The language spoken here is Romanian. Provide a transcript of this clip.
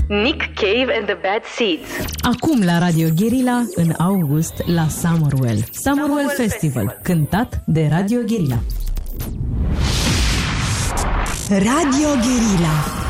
Nick Cave and the Bad Seeds. Acum la Radio Guerilla, în august, la Summerwell. Summerwell Festival, cântat de Radio Guerilla. Radio Guerilla.